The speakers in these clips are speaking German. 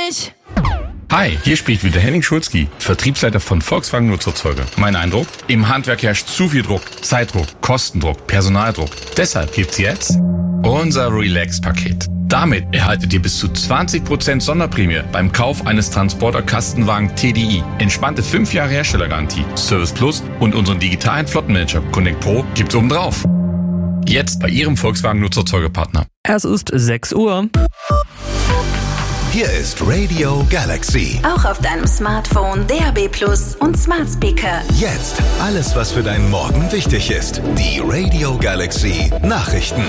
nicht. Hi, hier spricht wieder Henning Schulzki, Vertriebsleiter von Volkswagen Nutzerzeuger. Mein Eindruck? Im Handwerk herrscht zu viel Druck, Zeitdruck, Kostendruck, Personaldruck. Deshalb gibt's jetzt unser Relax-Paket. Damit erhaltet ihr bis zu 20% Sonderprämie beim Kauf eines Transporter-Kastenwagen TDI. Entspannte 5 Jahre Herstellergarantie, Service Plus und unseren digitalen Flottenmanager Connect Pro gibt's obendrauf. Jetzt bei Ihrem Volkswagen Nutzerzeugerpartner. Es ist 6 Uhr. Hier ist Radio Galaxy. Auch auf deinem Smartphone, DAB+ und Smart Speaker. Jetzt alles, was für deinen Morgen wichtig ist. Die Radio Galaxy Nachrichten.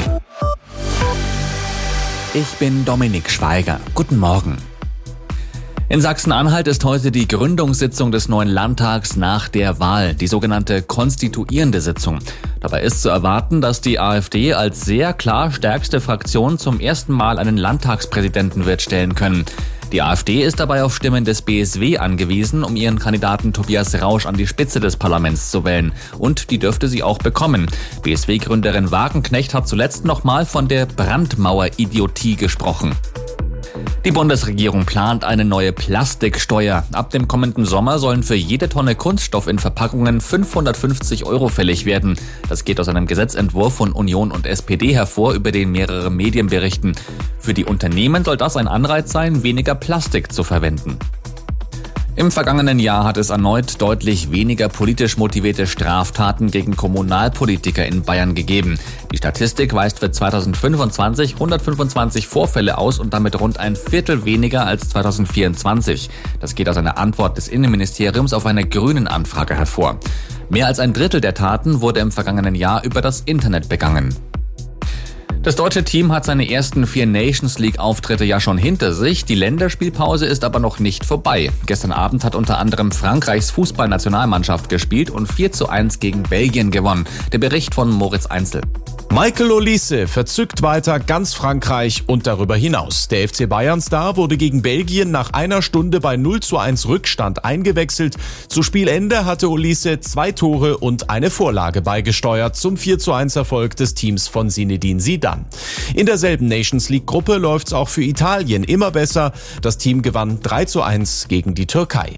Ich bin Dominik Schweiger. Guten Morgen. In Sachsen-Anhalt ist heute die Gründungssitzung des neuen Landtags nach der Wahl, die sogenannte konstituierende Sitzung. Dabei ist zu erwarten, dass die AfD als sehr klar stärkste Fraktion zum ersten Mal einen Landtagspräsidenten wird stellen können. Die AfD ist dabei auf Stimmen des BSW angewiesen, um ihren Kandidaten Tobias Rausch an die Spitze des Parlaments zu wählen. Und die dürfte sie auch bekommen. BSW-Gründerin Wagenknecht hat zuletzt nochmal von der Brandmauer-Idiotie gesprochen. Die Bundesregierung plant eine neue Plastiksteuer. Ab dem kommenden Sommer sollen für jede Tonne Kunststoff in Verpackungen 550 € fällig werden. Das geht aus einem Gesetzentwurf von Union und SPD hervor, über den mehrere Medien berichten. Für die Unternehmen soll das ein Anreiz sein, weniger Plastik zu verwenden. Im vergangenen Jahr hat es erneut deutlich weniger politisch motivierte Straftaten gegen Kommunalpolitiker in Bayern gegeben. Die Statistik weist für 2025 125 Vorfälle aus und damit rund ein Viertel weniger als 2024. Das geht aus einer Antwort des Innenministeriums auf eine Grünen-Anfrage hervor. Mehr als ein Drittel der Taten wurde im vergangenen Jahr über das Internet begangen. Das deutsche Team hat seine ersten 4 Nations League-Auftritte ja schon hinter sich. Die Länderspielpause ist aber noch nicht vorbei. Gestern Abend hat unter anderem Frankreichs Fußballnationalmannschaft gespielt und 4:1 gegen Belgien gewonnen. Der Bericht von Moritz Einzel. Michael Olise verzückt weiter ganz Frankreich und darüber hinaus. Der FC Bayern-Star wurde gegen Belgien nach einer Stunde bei 0:1 Rückstand eingewechselt. Zu Spielende hatte Olise 2 Tore und eine Vorlage beigesteuert zum 4:1 Erfolg des Teams von Zinedine Zidane. In derselben Nations League-Gruppe läuft's auch für Italien immer besser. Das Team gewann 3:1 gegen die Türkei.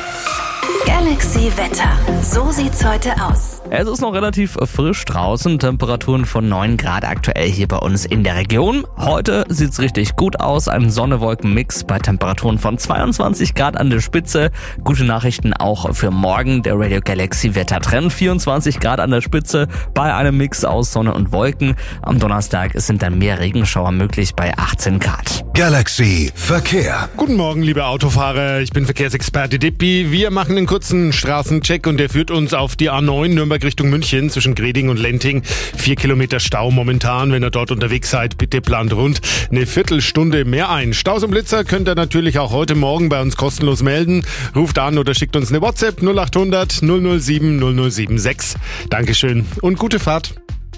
Galaxy Wetter. So sieht's heute aus. Es ist noch relativ frisch draußen, Temperaturen von 9 Grad aktuell hier bei uns in der Region. Heute sieht's richtig gut aus, ein Sonne-Wolken-Mix bei Temperaturen von 22 Grad an der Spitze. Gute Nachrichten auch für morgen, der Radio Galaxy Wettertrend, 24 Grad an der Spitze bei einem Mix aus Sonne und Wolken. Am Donnerstag sind dann mehr Regenschauer möglich bei 18 Grad. Galaxy Verkehr. Guten Morgen, liebe Autofahrer, ich bin Verkehrsexperte Dippi. Wir machen einen kurzen Straßencheck und der führt uns auf die A9 Nürnberg Richtung München zwischen Greding und Lenting. 4 Kilometer Stau momentan. Wenn ihr dort unterwegs seid, bitte plant rund eine Viertelstunde mehr ein. Staus und Blitzer könnt ihr natürlich auch heute Morgen bei uns kostenlos melden. Ruft an oder schickt uns eine WhatsApp 0800 007 0076. Dankeschön und gute Fahrt.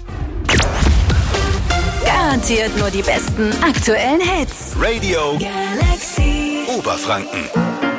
Garantiert nur die besten aktuellen Hits. Radio Galaxy Oberfranken.